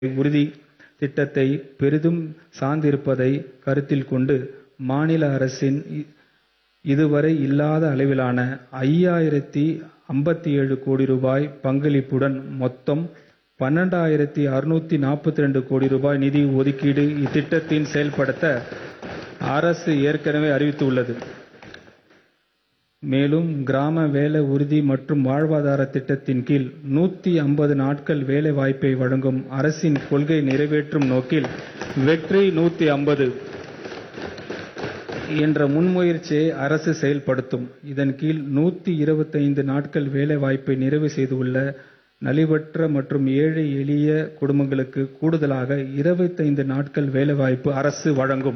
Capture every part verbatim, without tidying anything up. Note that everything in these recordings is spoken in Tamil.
உறுதி திட்டத்தை பெரிதும் சார்ந்திருப்பதை கருத்தில் கொண்டு மாநில அரசின் இதுவரை இல்லாத அளவிலான ஐயாயிரத்து ஐம்பத்தி ஏழு கோடி ரூபாய் பங்களிப்புடன் மொத்தம் பன்னிரண்டாயிரத்து அறுநூற்று நாற்பத்தி இரண்டு கோடி ரூபாய் நிதி ஒதுக்கீடு இத்திட்டத்தின் செயல்படுத்த அரசு ஏற்கனவே அறிவித்துள்ளது. மேலும் கிராம வேலை உறுதி மற்றும் வாழ்வாதார திட்டத்தின் கீழ் நூற்றி ஐம்பது நாட்கள் வேலை வாய்ப்பை வழங்கும் அரசின் கொள்கை நிறைவேற்றும் நோக்கில் வெற்றி நூற்றி ஐம்பது என்ற முன்முயற்சியை அரசு செயல்படுத்தும். இதன் கீழ் நூற்றி இருபத்தைந்து நாட்கள் வேலை வாய்ப்பை நிறைவு செய்துள்ள நலிவற்ற மற்றும் ஏழை எளிய குடும்பங்களுக்கு கூடுதலாக இருபத்தைந்து நாட்கள் வேலைவாய்ப்பு அரசு வழங்கும்.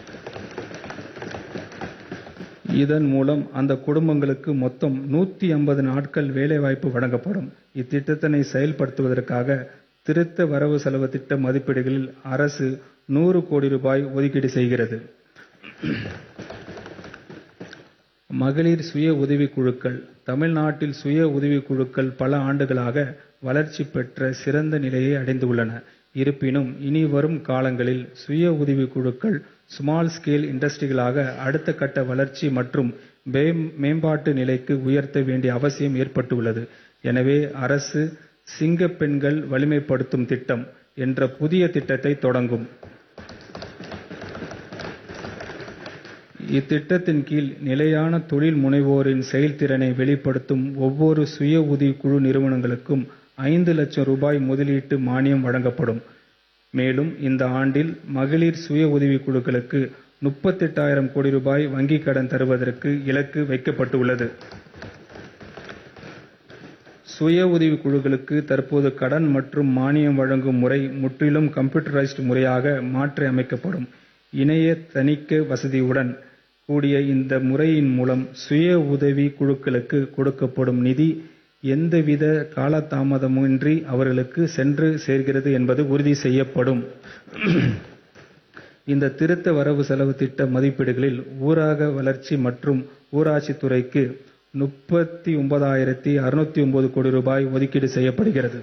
இதன் மூலம் அந்த குடும்பங்களுக்கு மொத்தம் நூற்றி ஐம்பது நாட்கள் வேலைவாய்ப்பு வழங்கப்படும். இத்திட்டத்தினை செயல்படுத்துவதற்காக திருத்த வரவு செலவு திட்ட மதிப்பீடுகளில் அரசு நூறு கோடி ரூபாய் ஒதுக்கீடு செய்கிறது. மகளிர் சுய உதவிக் குழுக்கள். தமிழ்நாட்டில் சுய உதவிக் குழுக்கள் பல ஆண்டுகளாக வளர்ச்சி பெற்ற சிறந்த நிலையை அடைந்துள்ளன. இருப்பினும் இனி வரும் காலங்களில் சுய உதவிக் குழுக்கள் ஸ்மால் ஸ்கேல் இண்டஸ்ட்ரிகளாக அடுத்த கட்ட வளர்ச்சி மற்றும் மேம்பாட்டு நிலைக்கு உயர்த்த வேண்டிய அவசியம் ஏற்பட்டுள்ளது. எனவே அரசு சிங்க பெண்கள் வலிமைப்படுத்தும் திட்டம் என்ற புதிய திட்டத்தை தொடங்கும். இத்திட்டத்தின் கீழ் நிலையான தொழில் முனைவோரின் செயல்திறனை வெளிப்படுத்தும் ஒவ்வொரு சுய உதவி குழு நிறுவனங்களுக்கும் ஐந்து லட்சம் ரூபாய் முதலீட்டு மானியம் வழங்கப்படும். மேலும் இந்த ஆண்டில் மகளிர் சுய உதவி குழுக்களுக்கு முப்பத்தெட்டாயிரம் கோடி ரூபாய் வங்கிக் கடன் தருவதற்கு இலக்கு வைக்கப்பட்டுள்ளது. சுய உதவி குழுக்களுக்கு தற்போது கடன் மற்றும் மானியம் வழங்கும் முறை முற்றிலும் கம்ப்யூட்டரைஸ்டு முறையாக மாற்றி அமைக்கப்படும். இணைய தணிக்கை வசதியுடன் கூடிய இந்த முறையின் மூலம் சுய உதவி குழுக்களுக்கு கொடுக்கப்படும் நிதி எந்தவித காலதாமதமின்றி அவர்களுக்கு சென்று சேர்கிறது என்பது உறுதி செய்யப்படும். இந்த திருத்த வரவு செலவு திட்ட மதிப்பீடுகளில் ஊரக வளர்ச்சி மற்றும் ஊராட்சி துறைக்கு முப்பத்தி ஒன்பதாயிரத்தி அறுநூத்தி ஒன்பது கோடி ரூபாய் ஒதுக்கீடு செய்யப்படுகிறது.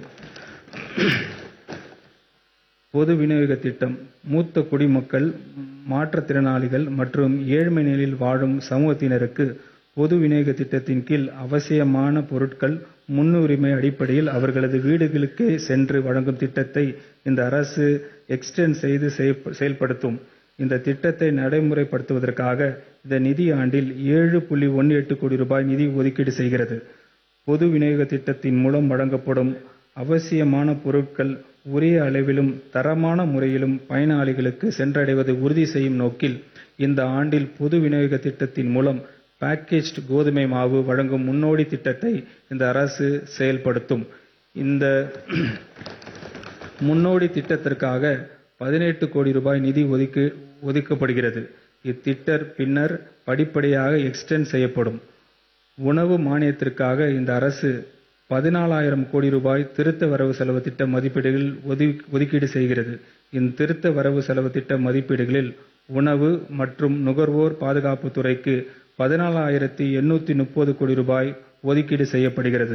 பொது விநியோக திட்டம். மூத்த குடிமக்கள், மாற்றுத்திறனாளிகள் மற்றும் ஏழ்மை நிலையில் வாழும் சமூகத்தினருக்கு பொது விநியோக திட்டத்தின் கீழ் அவசியமான பொருட்கள் முன்னுரிமை அடிப்படையில் அவர்களது வீடுகளுக்கே சென்று வழங்கும் திட்டத்தை இந்த அரசு எக்ஸ்டெண்ட் செய்து செயல்படுத்தும். இந்த திட்டத்தை நடைமுறைப்படுத்துவதற்காக இந்த நிதி ஆண்டில் ஏழு புள்ளி ஒன்று எட்டு கோடி ரூபாய் நிதி ஒதுக்கீடு செய்கிறது. பொது விநியோக திட்டத்தின் மூலம் வழங்கப்படும் அவசியமான பொருட்கள் உரிய அளவிலும் தரமான முறையிலும் பயனாளிகளுக்கு சென்றடைவதை உறுதி செய்யும் நோக்கில் இந்த ஆண்டில் பொது விநியோக திட்டத்தின் மூலம் பேக்கேஜ்டு கோதுமை மாவு வழங்கும் முன்னோடி திட்டத்தை இந்த அரசு செயல்படுத்தும். இந்த முன்னோடி திட்டத்திற்காக பதினெட்டு கோடி ரூபாய் நிதி ஒதுக்கி ஒதுக்கப்படுகிறது. இத்திட்டம் பின்னர் படிப்படியாக எக்ஸ்டெண்ட் செய்யப்படும். உணவு மானியத்திற்காக இந்த அரசு பதினாலாயிரம் கோடி ரூபாய் திருத்த வரவு செலவு திட்ட மதிப்பீடுகளில் ஒதுக்கீடு செய்கிறது. இந்த திருத்த வரவு செலவு திட்ட மதிப்பீடுகளில் உணவு மற்றும் நுகர்வோர் பாதுகாப்பு துறைக்கு பதினாலாயிரத்தி எண்ணூத்தி முப்பது கோடி ரூபாய் ஒதுக்கீடு செய்யப்படுகிறது.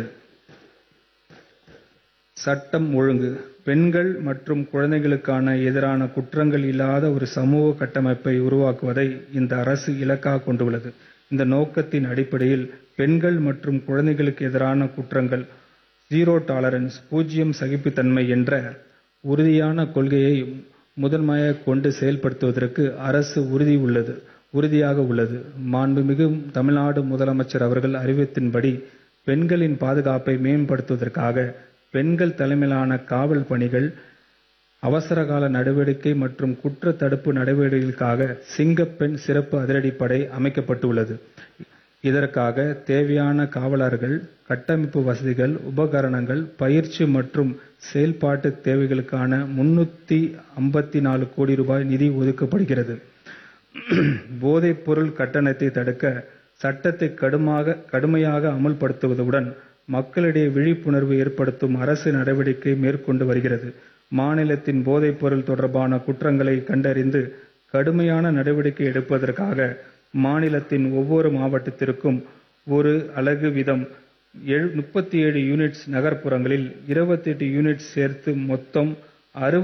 சட்டம் ஒழுங்கு. பெண்கள் மற்றும் குழந்தைகளுக்கான எதிரான குற்றங்கள் இல்லாத ஒரு சமூக கட்டமைப்பை உருவாக்குவதை இந்த அரசு இலக்காக கொண்டுள்ளது. இந்த நோக்கத்தின் அடிப்படையில் பெண்கள் மற்றும் குழந்தைகளுக்கு எதிரான குற்றங்கள் ஜீரோ டாலரன்ஸ் பூஜ்ஜியம் சகிப்புத்தன்மை என்ற உறுதியான கொள்கையை முதன்மையாக கொண்டு செயல்படுத்துவதற்கு அரசு உறுதி உள்ளது உறுதியாக உள்ளது. மாண்புமிகு தமிழ்நாடு முதலமைச்சர் அவர்கள் அறிவித்தின்படி பெண்களின் பாதுகாப்பை மேம்படுத்துவதற்காக பெண்கள் தலைமையிலான காவல் பணிகள், அவசரகால நடவடிக்கை மற்றும் குற்ற தடுப்பு நடவடிக்கைகளுக்காக சிங்கப்பெண் சிறப்பு அதிரடிப்படை அமைக்கப்பட்டுள்ளது. இதற்காக தேவையான காவலர்கள், கட்டமைப்பு வசதிகள், உபகரணங்கள், பயிற்சி மற்றும் செயல்பாட்டு தேவைகளுக்கான முன்னூத்தி ஐம்பத்தி நாலு கோடி ரூபாய் நிதி ஒதுக்கப்படுகிறது. போதைப் பொருள் கட்டணத்தை தடுக்க சட்டத்தை கடுமாக கடுமையாக அமல்படுத்துவதுடன் மக்களிடையே விழிப்புணர்வு ஏற்படுத்தும் அரசு நடவடிக்கை மேற்கொண்டு வருகிறது. மாநிலத்தின் போதைப் பொருள் தொடர்பான குற்றங்களை கண்டறிந்து கடுமையான நடவடிக்கை எடுப்பதற்காக மாநிலத்தின் ஒவ்வொரு மாவட்டத்திற்கும் ஒரு அலகு வீதம் முப்பத்தி ஏழு யூனிட்ஸ், நகர்ப்புறங்களில் இருபத்தி எட்டு யூனிட்ஸ் சேர்த்து மொத்தம் அறுபது